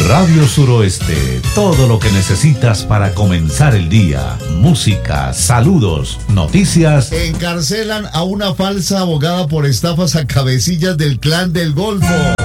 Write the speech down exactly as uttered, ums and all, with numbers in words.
Radio Suroeste, todo lo que necesitas para comenzar el día. Música, saludos, noticias. Encarcelan a una falsa abogada por estafas a cabecillas del Clan del Golfo.